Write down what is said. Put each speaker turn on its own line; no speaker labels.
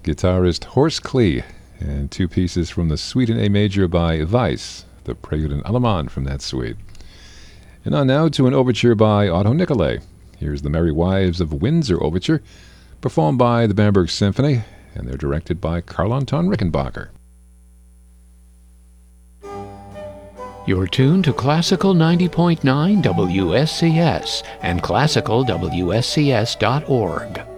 guitarist Horst Klee, and two pieces from the Suite in A major by Weiss, the Prelude and Allemande from that suite. And on now to an overture by Otto Nicolai. Here's the Merry Wives of Windsor Overture, performed by the Bamberg Symphony, and they're directed by Carl Anton Rickenbacker.
You're tuned to Classical 90.9 WSCS and classicalwscs.org.